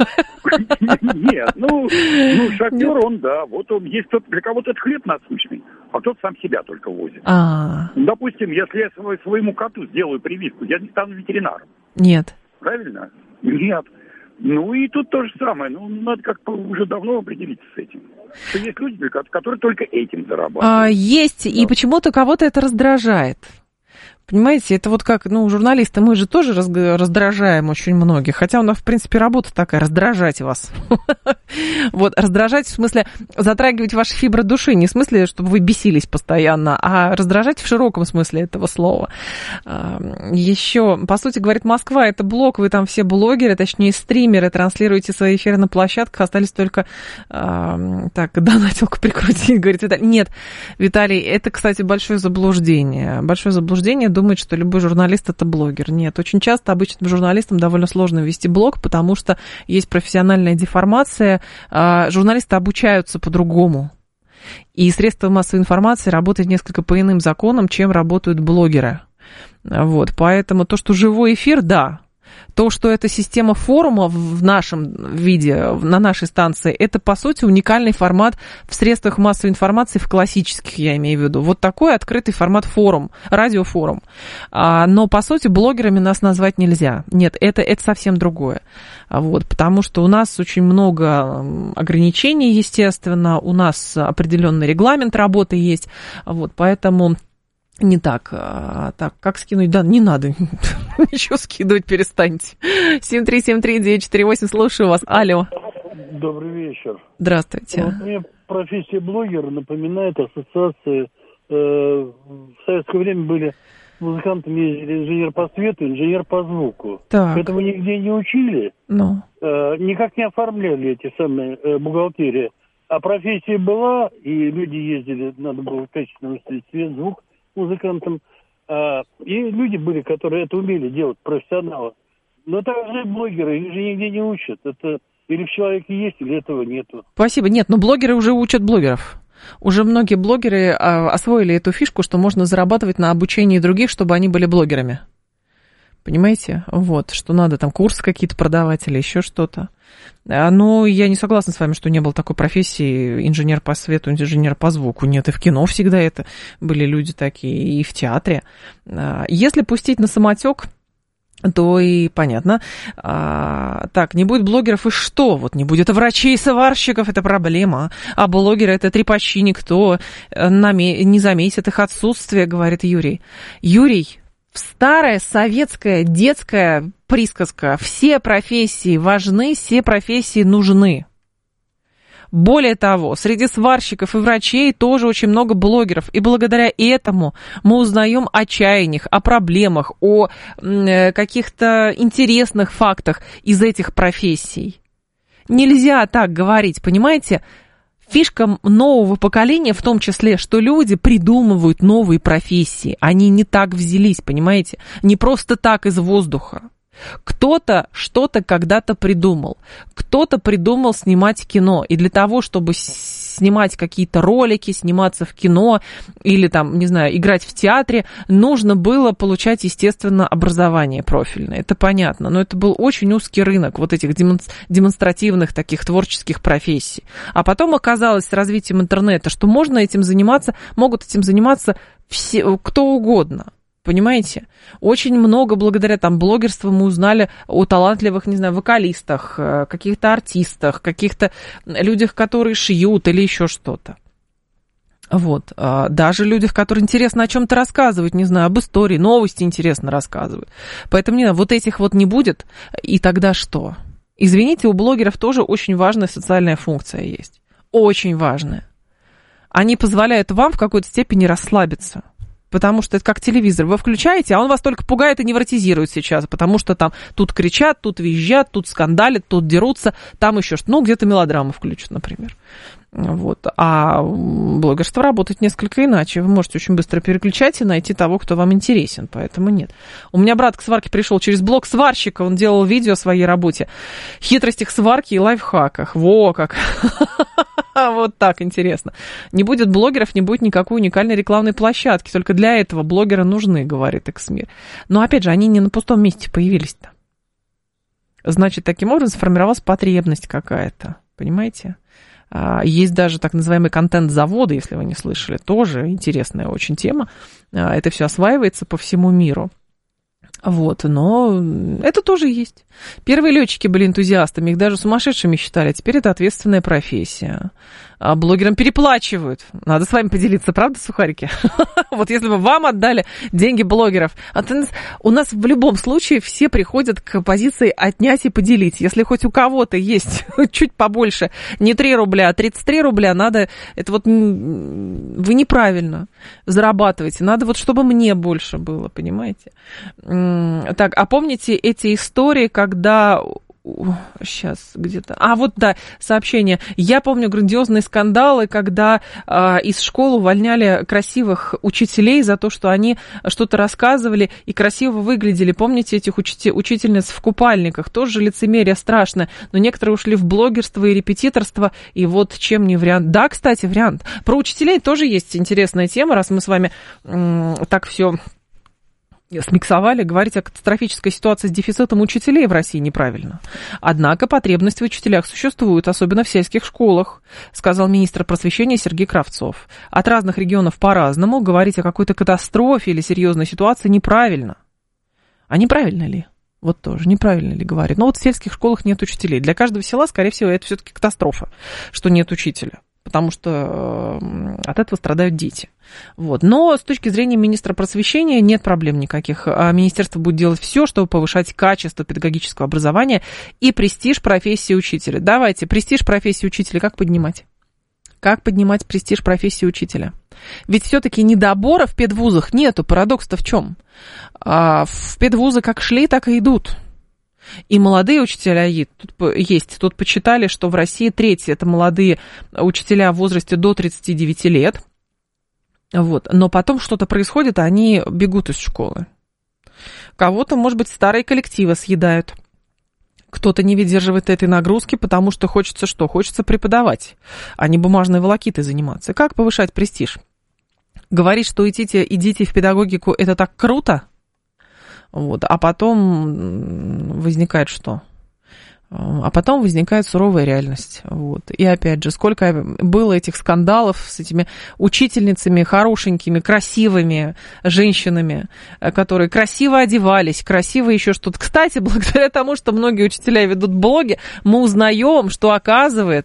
Нет, ну, ну шофер, он, да, вот он, есть тот, для кого-то это хлеб насущный, а тот сам себя только возит. А. Ну, допустим, если я свой, своему коту сделаю прививку, я не стану ветеринаром. Нет. Правильно? Нет. Ну, и тут то же самое. Ну, надо как-то уже давно определиться с этим. Что есть люди, которые только этим зарабатывают. А, есть, да. И почему-то кого-то это раздражает. Понимаете, это вот как, ну, журналисты, мы же тоже раздражаем очень многих, хотя у нас, в принципе, работа такая, раздражать вас. Вот, раздражать в смысле затрагивать ваши фибры души, не в смысле, чтобы вы бесились постоянно, а раздражать в широком смысле этого слова. Еще, по сути, говорит, Москва, это блог, вы там все блогеры, точнее, стримеры, транслируете свои эфиры на площадках, остались только, так, донатилку прикрутить, говорит Виталий. Нет, Виталий, это, кстати, большое заблуждение, большое заблуждение, думает, что любой журналист – это блогер. Нет, очень часто обычным журналистам довольно сложно вести блог, потому что есть профессиональная деформация. Журналисты обучаются по-другому. И средства массовой информации работают несколько по иным законам, чем работают блогеры. Вот, поэтому то, что живой эфир, да. То, что это система форума в нашем виде, на нашей станции, это, по сути, уникальный формат в средствах массовой информации, в классических, я имею в виду. Вот такой открытый формат форум, радиофорум. А, но, по сути, блогерами нас назвать нельзя. Нет, это, это совсем другое. Вот, потому что у нас очень много ограничений, естественно, у нас определенный регламент работы есть. Вот, поэтому... Не так, а, так, как скинуть? Да, не надо, ничего скидывать перестаньте. семь три семь три девять четыре восемь, слушаю вас. Алло. Добрый вечер. Здравствуйте. Вот мне профессия блогера напоминает ассоциации. Э, в советское время были музыкантами, ездили инженер по свету, инженер по звуку. Так. Этого нигде не учили. Ну. Э, никак не оформляли эти самые э, бухгалтерии. А профессия была, и люди ездили, надо было качественно выставить свет, звук музыкантам, а, и люди были, которые это умели делать, профессионалы. Но также блогеры, их же нигде не учат. Это или в человеке есть, или этого нету. Спасибо. Нет, но блогеры уже учат блогеров. Уже многие блогеры а, освоили эту фишку, что можно зарабатывать на обучении других, чтобы они были блогерами. Понимаете? Вот, что надо там курсы какие-то продавать или еще что-то. Но я не согласна с вами, что не было такой профессии инженер по свету, инженер по звуку. Нет, и в кино всегда это были люди такие, и в театре. Если пустить на самотек, то и понятно. А, так, не будет блогеров и что? Вот не будет врачей и сварщиков, это проблема. А блогеры это трепачи, никто не заметит их отсутствие, говорит Юрий. Юрий, старая советская детская присказка: все профессии важны, все профессии нужны. Более того, среди сварщиков и врачей тоже очень много блогеров. И благодаря этому мы узнаем о чаяниях, о проблемах, о каких-то интересных фактах из этих профессий. Нельзя так говорить, понимаете? Фишка нового поколения в том числе, что люди придумывают новые профессии. Они не так взялись, понимаете? Не просто так из воздуха. Кто-то что-то когда-то придумал. Кто-то придумал снимать кино. И для того, чтобы снимать какие-то ролики, сниматься в кино или там, не знаю, играть в театре, нужно было получать, естественно, образование профильное. Это понятно. Но это был очень узкий рынок вот этих демонстративных таких творческих профессий. А потом оказалось с развитием интернета, что можно этим заниматься, могут этим заниматься все, кто угодно. Понимаете? Очень много благодаря там блогерству мы узнали о талантливых, не знаю, вокалистах, каких-то артистах, каких-то людях, которые шьют или еще что-то. Вот. Даже людях, которые интересно о чем-то рассказывают, не знаю, об истории, новости интересно рассказывают. Поэтому не, вот этих вот не будет, и тогда что? Извините, у блогеров тоже очень важная социальная функция есть. Очень важная. Они позволяют вам в какой-то степени расслабиться. Потому что это как телевизор. Вы включаете, а он вас только пугает и невротизирует сейчас. Потому что там тут кричат, тут визжат, тут скандалят, тут дерутся. Там еще что-то. Ну, где-то мелодраму включат, например. Вот. А блогерство работает несколько иначе. Вы можете очень быстро переключать и найти того, кто вам интересен. Поэтому нет. У меня брат к сварке пришел через блог сварщика. Он делал видео о своей работе. Хитростях сварки и лайфхаках. Во как! Вот так интересно. Не будет блогеров, не будет никакой уникальной рекламной площадки. Только для этого блогеры нужны, говорит Эксмир. Но опять же, они не на пустом месте появились-то. Значит, таким образом сформировалась потребность какая-то. Понимаете? Есть даже так называемые контент-заводы, если вы не слышали. Тоже интересная очень тема. Это все осваивается по всему миру. Вот, но это тоже есть. Первые летчики были энтузиастами, их даже сумасшедшими считали, а теперь это ответственная профессия. А блогерам переплачивают. Надо с вами поделиться, правда, сухарики? Вот если бы вам отдали деньги блогеров. У нас в любом случае все приходят к позиции отнять и поделить. Если хоть у кого-то есть чуть побольше, не три рубля, а тридцать три рубля, надо, это вот вы неправильно зарабатываете. Надо вот, чтобы мне больше было, понимаете? Так, а помните эти истории, когда... Сейчас где-то... А, вот, да, сообщение. Я помню грандиозные скандалы, когда э, из школ увольняли красивых учителей за то, что они что-то рассказывали и красиво выглядели. Помните этих учите- учительниц в купальниках? Тоже лицемерие страшное. Но некоторые ушли в блогерство и репетиторство, и вот чем не вариант. Да, кстати, вариант. Про учителей тоже есть интересная тема, раз мы с вами м- так все... смиксовали, говорить о катастрофической ситуации с дефицитом учителей в России неправильно. Однако потребность в учителях существует, особенно в сельских школах, сказал министр просвещения Сергей Кравцов. От разных регионов по-разному, говорить о какой-то катастрофе или серьезной ситуации неправильно. А неправильно ли? Вот тоже, неправильно ли говорит. Но вот в сельских школах нет учителей. Для каждого села, скорее всего, это все-таки катастрофа, что нет учителя. Потому что от этого страдают дети. Вот. Но с точки зрения министра просвещения нет проблем никаких. Министерство будет делать все, чтобы повышать качество педагогического образования и престиж профессии учителя. Давайте, престиж профессии учителя как поднимать? Как поднимать престиж профессии учителя? Ведь все-таки недобора в педвузах нету. Парадокс-то в чем? В педвузы как шли, так и идут. И молодые учителя есть. Тут почитали, что в России треть это молодые учителя в возрасте до тридцати девяти лет. Вот. Но потом что-то происходит, а они бегут из школы. Кого-то, может быть, старые коллективы съедают. Кто-то не выдерживает этой нагрузки, потому что хочется что? Хочется преподавать, а не бумажной волокитой заниматься. Как повышать престиж? Говорить, что идите, идите в педагогику, это так круто? Вот. А потом возникает что? А потом возникает суровая реальность. Вот. И опять же, сколько было этих скандалов с этими учительницами, хорошенькими, красивыми женщинами, которые красиво одевались, красиво еще что-то. Кстати, благодаря тому, что многие учителя ведут блоги, мы узнаем, что оказывается,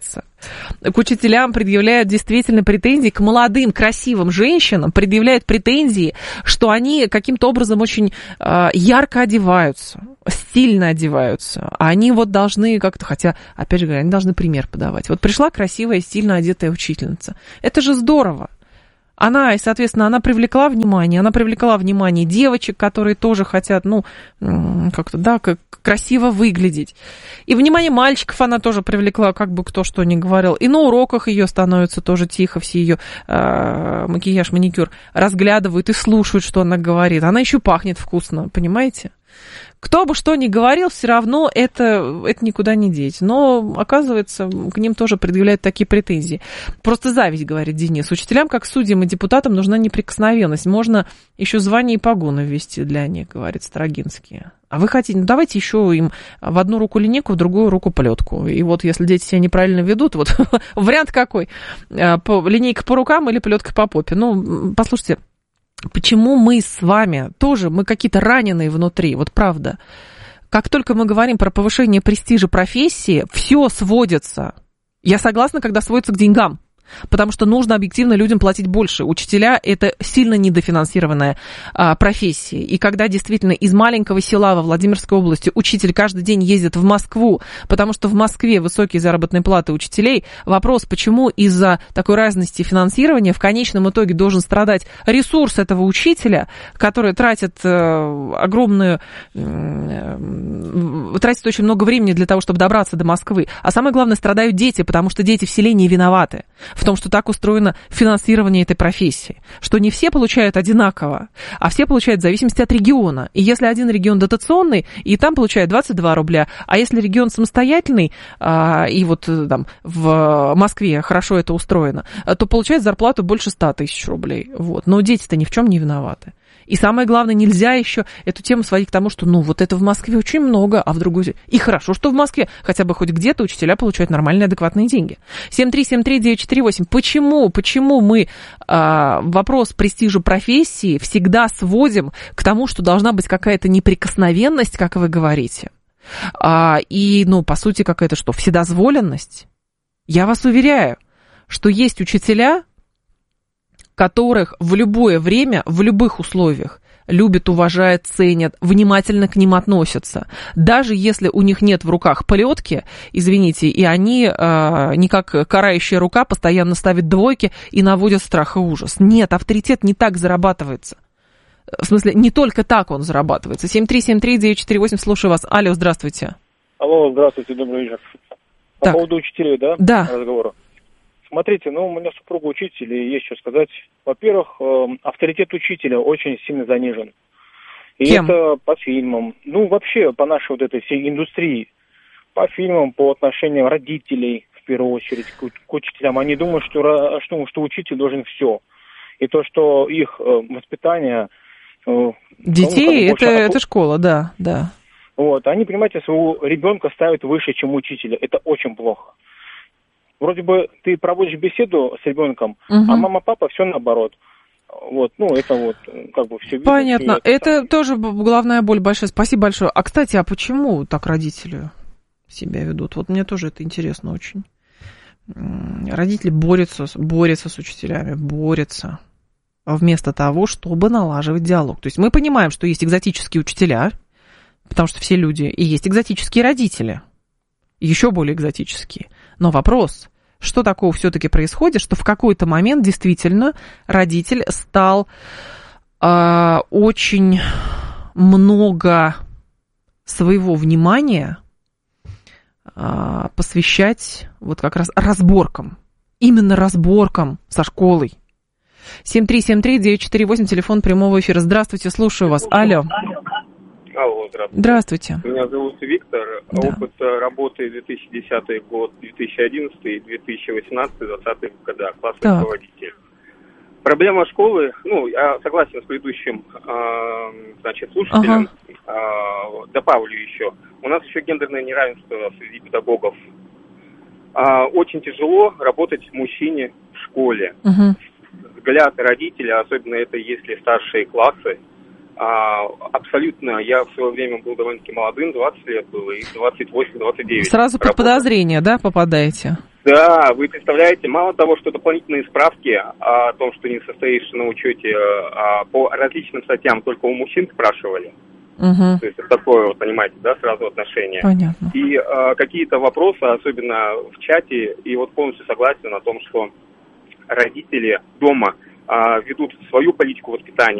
к учителям предъявляют действительно претензии, к молодым, красивым женщинам предъявляют претензии, что они каким-то образом очень э, ярко одеваются, стильно одеваются. А они вот должны как-то, хотя, опять же говоря, они должны пример подавать. Вот пришла красивая, стильно одетая учительница. Это же здорово. Она, и, соответственно, она привлекла внимание, она привлекла внимание девочек, которые тоже хотят, ну, как-то, да, как красиво выглядеть. И внимание мальчиков она тоже привлекла, как бы кто что ни говорил. И на уроках ее становится тоже тихо, все ее э, макияж, маникюр разглядывают и слушают, что она говорит. Она еще пахнет вкусно, понимаете? Кто бы что ни говорил, все равно это, это никуда не деть. Но, оказывается, к ним тоже предъявляют такие претензии. Просто зависть, говорит Денис. Учителям, как судьям и депутатам, нужна неприкосновенность. Можно еще звание и погоны ввести для них, говорит Строгинский. А вы хотите, ну давайте еще им в одну руку линейку, в другую руку плетку. И вот если дети себя неправильно ведут, вот вариант какой? Линейка по рукам или плетка по попе? Ну, послушайте. Почему мы с вами тоже, мы какие-то раненые внутри, вот правда. Как только мы говорим про повышение престижа профессии, все сводится. Я согласна, когда сводится к деньгам. Потому что нужно объективно людям платить больше. Учителя – это сильно недофинансированная а, профессия. И когда действительно из маленького села во Владимирской области учитель каждый день ездит в Москву, потому что в Москве высокие заработные платы учителей, вопрос, почему из-за такой разности финансирования в конечном итоге должен страдать ресурс этого учителя, который тратит э, огромную, э, тратит очень много времени для того, чтобы добраться до Москвы. А самое главное, страдают дети, потому что дети в селе не виноваты в том, что так устроено финансирование этой профессии, что не все получают одинаково, а все получают в зависимости от региона. И если один регион дотационный, и там получают двадцать два рубля, а если регион самостоятельный, и вот там в Москве хорошо это устроено, то получает зарплату больше ста тысяч рублей. Вот. Но дети-то ни в чем не виноваты. И самое главное, нельзя еще эту тему сводить к тому, что, ну, вот это в Москве очень много, а в другой... И хорошо, что в Москве хотя бы хоть где-то учителя получают нормальные, адекватные деньги. семь три семь три девять четыре восемь. Почему, почему мы а, вопрос престижа профессии всегда сводим к тому, что должна быть какая-то неприкосновенность, как вы говорите, а, и, ну, по сути, какая-то что, вседозволенность? Я вас уверяю, что есть учителя, которых в любое время, в любых условиях любят, уважают, ценят, внимательно к ним относятся. Даже если у них нет в руках плетки, извините, и они, э, не как карающая рука, постоянно ставят двойки и наводят страх и ужас. Нет, авторитет не так зарабатывается. В смысле, не только так он зарабатывается. семь три семь три девять четыре восемь, слушаю вас. Алло, здравствуйте. Алло, здравствуйте, добрый вечер. По так. поводу учителей, да? Да. Разговора. Смотрите, ну, у меня супруга учитель, и есть что сказать. Во-первых, э, авторитет учителя очень сильно занижен. И Кем? это по фильмам. Ну, вообще, по нашей вот этой всей индустрии. По фильмам, по отношению родителей, в первую очередь, к, к учителям. Они думают, что, что, что учитель должен все. И то, что их э, воспитание... Э, Детей, это, больше... это школа, да, да. Вот, они, понимаете, своего ребенка ставят выше, чем учителя. Это очень плохо. Вроде бы ты проводишь беседу с ребенком, угу. а мама, папа все наоборот. Вот, ну, это вот, как бы все видно. Понятно. Это, это там... тоже головная боль большая. Спасибо большое. А, кстати, а почему так родители себя ведут? Вот мне тоже это интересно очень. Родители борются, борются с учителями, борются, вместо того, чтобы налаживать диалог. То есть мы понимаем, что есть экзотические учителя, потому что все люди, и есть экзотические родители, еще более экзотические. Но вопрос, что такого все-таки происходит, что в какой-то момент действительно родитель стал э, очень много своего внимания э, посвящать вот как раз разборкам, именно разборкам со школой. семь три семь три девять четыре восемь, телефон прямого эфира. Здравствуйте, слушаю вас. Алло. Алло, здравствуйте. Здравствуйте. Меня зовут Виктор. Да. Опыт работы две тысячи десятый год, две тысячи одиннадцатый, две тысячи восемнадцатый, двадцатый года. Классный так. руководитель. Проблема школы, ну, я согласен с предыдущим, э, значит, слушателем. Ага. Э, добавлю еще. У нас еще гендерное неравенство среди педагогов. Э, очень тяжело работать мужчине в школе. Угу. Взгляд родителя, особенно это если старшие классы, А, абсолютно, я в свое время был довольно-таки молодым, двадцать лет было, и двадцать восемь - двадцать девять. Сразу под подозрение, да, попадаете? Да, вы представляете, мало того, что дополнительные справки о том, что не состоишь на учете а, по различным статьям, только у мужчин спрашивали. Угу. То есть это такое, вот, понимаете, да, сразу отношение. Понятно. И а, какие-то вопросы, особенно в чате, и вот полностью согласен о том, что родители дома а, ведут свою политику воспитания.